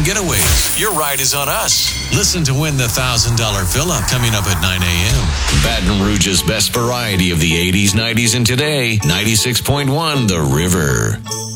getaways. Your ride is on us. Listen to win the $1,000 fill-up coming up at 9 a.m. Baton Rouge's best variety of the 80s, 90s, and today. 96.1 The River.